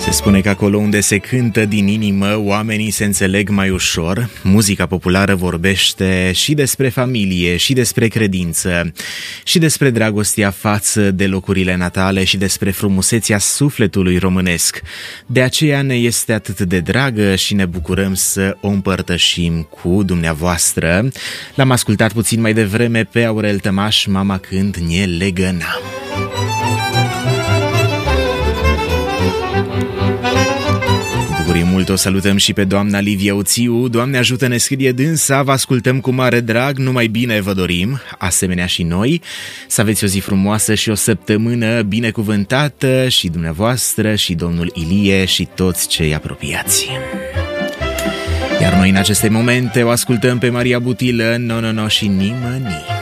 Se spune că acolo unde se cântă din inimă, oamenii se înțeleg mai ușor. Muzica populară vorbește și despre familie, și despre credință, și despre dragostea față de locurile natale și despre frumusețea sufletului românesc. De aceea ne este atât de dragă și ne bucurăm să o împărtășim cu dumneavoastră. L-am ascultat puțin mai devreme pe Aurel Tămaș, Mama când ne legăna. Mult o salutăm și pe doamna Livia Uțiu. Doamne ajută, ne scrie dânsa, vă ascultăm cu mare drag, numai bine vă dorim, asemenea și noi. Să aveți o zi frumoasă și o săptămână binecuvântată și dumneavoastră și domnul Ilie și toți cei apropiați. Iar noi în aceste momente o ascultăm pe Maria Butilă, No, no, no și nimănii.